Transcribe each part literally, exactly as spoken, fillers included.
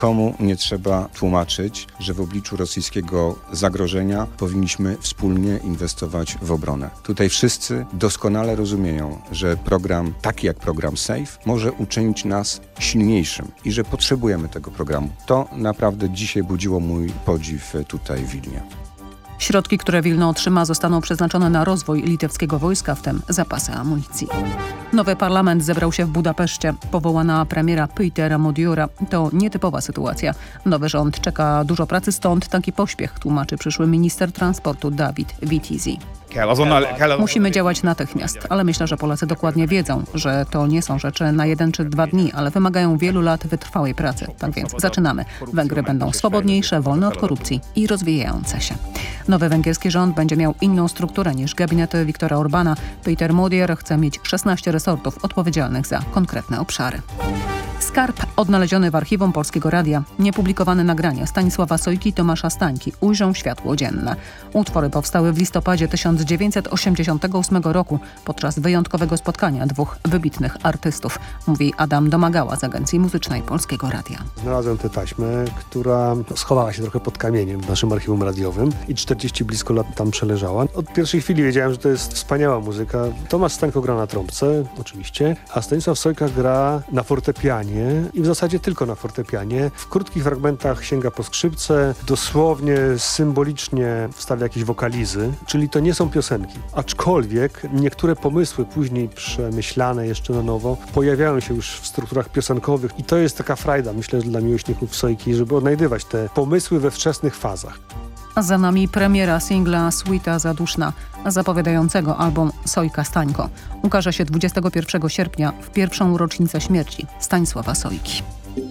Komu nie trzeba tłumaczyć, że w obliczu rosyjskiego zagrożenia powinniśmy wspólnie inwestować w obronę. Tutaj wszyscy doskonale rozumieją, że program taki jak program SAFE może uczynić nas silniejszym i że potrzebujemy tego programu. To naprawdę dzisiaj budziło mój podziw tutaj w Wilnie. Środki, które Wilno otrzyma, zostaną przeznaczone na rozwój litewskiego wojska, w tym zapasy amunicji. Nowy parlament zebrał się w Budapeszcie. Powołana premiera Pétera Modiora to nietypowa sytuacja. Nowy rząd czeka dużo pracy, stąd taki pośpiech, tłumaczy przyszły minister transportu Dawid Witizi. Musimy działać natychmiast, ale myślę, że Polacy dokładnie wiedzą, że to nie są rzeczy na jeden czy dwa dni, ale wymagają wielu lat wytrwałej pracy. Tak więc zaczynamy. Węgry będą swobodniejsze, wolne od korupcji i rozwijające się. Nowy węgierski rząd będzie miał inną strukturę niż gabinet Viktora Orbana. Péter Modior chce mieć szesnaście resortów odpowiedzialnych za konkretne obszary. Skarb odnaleziony w archiwum Polskiego Radia, niepublikowane nagrania Stanisława Sojki i Tomasza Stańki ujrzą światło dzienne. Utwory powstały w listopadzie tysiąc dziewięćset osiemdziesiątego ósmego roku podczas wyjątkowego spotkania dwóch wybitnych artystów, mówi Adam Domagała z Agencji Muzycznej Polskiego Radia. Znalazłem tę taśmę, która schowała się trochę pod kamieniem w naszym archiwum radiowym i czterdzieści blisko lat tam przeleżała. Od pierwszej chwili wiedziałem, że to jest wspaniała muzyka. Tomasz Stańko gra na trąbce, oczywiście, a Stanisław Sojka gra na fortepianie i w zasadzie tylko na fortepianie. W krótkich fragmentach sięga po skrzypce, dosłownie symbolicznie wstawia jakieś wokalizy, czyli to nie są piosenki. Aczkolwiek niektóre pomysły później przemyślane jeszcze na nowo pojawiają się już w strukturach piosenkowych i to jest taka frajda, myślę, dla miłośników Sojki, żeby odnajdywać te pomysły we wczesnych fazach. A za nami premiera singla Suita Zaduszna, zapowiadającego album Sojka Stańko. Ukaże się dwudziestego pierwszego sierpnia w pierwszą rocznicę śmierci Stanisława Sojki.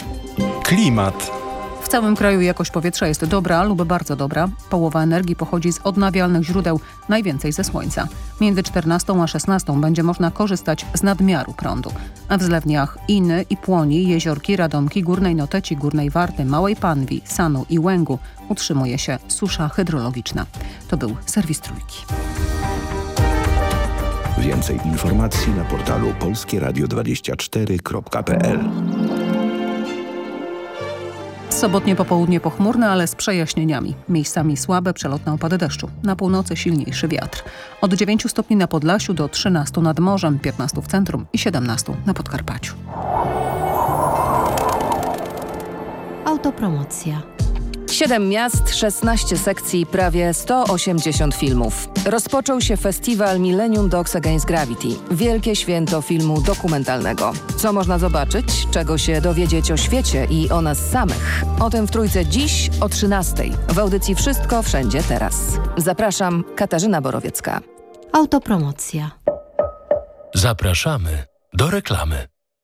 Klimat. W całym kraju jakość powietrza jest dobra lub bardzo dobra. Połowa energii pochodzi z odnawialnych źródeł, najwięcej ze słońca. Między czternastą a szesnastą będzie można korzystać z nadmiaru prądu. A w zlewniach Iny i Płoni, Jeziorki, Radomki, Górnej Noteci, Górnej Warty, Małej Panwi, Sanu i Łęgu utrzymuje się susza hydrologiczna. To był serwis Trójki. Więcej informacji na portalu polskie radio dwadzieścia cztery kropka p l. Sobotnie popołudnie pochmurne, ale z przejaśnieniami. Miejscami słabe, przelotne opady deszczu. Na północy silniejszy wiatr. Od dziewięciu stopni na Podlasiu do trzynastu nad morzem, piętnastu w centrum i siedemnastu na Podkarpaciu. Autopromocja. Siedem miast, szesnaście sekcji, prawie sto osiemdziesiąt filmów. Rozpoczął się festiwal Millennium Dogs Against Gravity. Wielkie święto filmu dokumentalnego. Co można zobaczyć? Czego się dowiedzieć o świecie i o nas samych? O tym w Trójce dziś o trzynastej. W audycji Wszystko Wszędzie Teraz. Zapraszam, Katarzyna Borowiecka. Autopromocja. Zapraszamy do reklamy.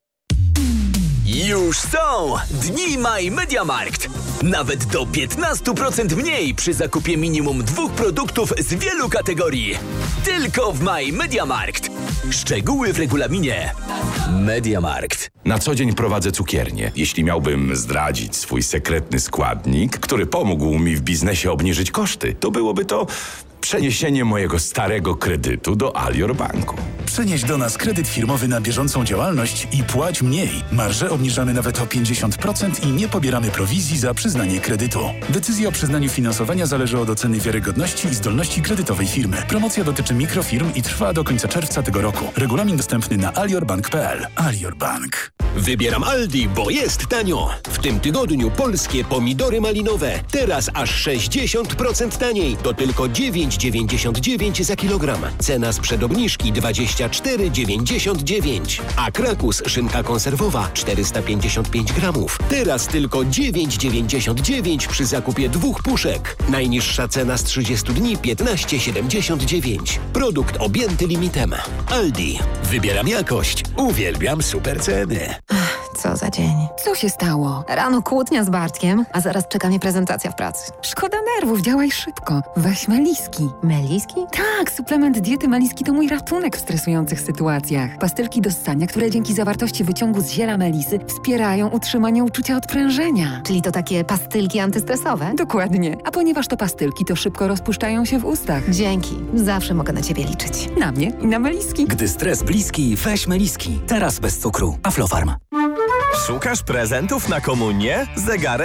Już są Dni My Mediamarkt. Nawet do piętnaście procent mniej przy zakupie minimum dwóch produktów z wielu kategorii. Tylko w My Mediamarkt. Szczegóły w regulaminie. Mediamarkt. Na co dzień prowadzę cukiernię. Jeśli miałbym zdradzić swój sekretny składnik, który pomógł mi w biznesie obniżyć koszty, to byłoby to przeniesienie mojego starego kredytu do Alior Banku. Przenieś do nas kredyt firmowy na bieżącą działalność i płać mniej. Marże obniżamy nawet o pięćdziesiąt procent i nie pobieramy prowizji za przyznanie kredytu. Decyzja o przyznaniu finansowania zależy od oceny wiarygodności i zdolności kredytowej firmy. Promocja dotyczy mikrofirm i trwa do końca czerwca tego roku. Regulamin dostępny na aliorbank kropka p l. Alior Bank. Wybieram Aldi, bo jest tanio. W tym tygodniu polskie pomidory malinowe. Teraz aż sześćdziesiąt procent taniej. To tylko dziewięć dziewięćdziesiąt dziewięć za kilogram. Cena sprzed obniżki dwadzieścia cztery dziewięćdziesiąt dziewięć. A Krakus szynka konserwowa czterysta pięćdziesiąt pięć gramów. Teraz tylko dziewięć dziewięćdziesiąt dziewięć przy zakupie dwóch puszek. Najniższa cena z trzydziestu dni piętnaście siedemdziesiąt dziewięć. Produkt objęty limitem. Aldi. Wybieram jakość. Uwielbiam super ceny. Co za dzień. Co się stało? Rano kłótnia z Bartkiem, a zaraz czeka mnie prezentacja w pracy. Szkoda nerwów, działaj szybko. Weź Meliski. Meliski? Tak, suplement diety Meliski to mój ratunek w stresujących sytuacjach. Pastylki do ssania, które dzięki zawartości wyciągu z ziela melisy wspierają utrzymanie uczucia odprężenia. Czyli to takie pastylki antystresowe? Dokładnie. A ponieważ to pastylki, to szybko rozpuszczają się w ustach. Dzięki. Zawsze mogę na ciebie liczyć. Na mnie i na Meliski. Gdy stres bliski, weź Meliski. Teraz bez cukru. Aflofarm. Szukasz prezentów na komunię? Zegarek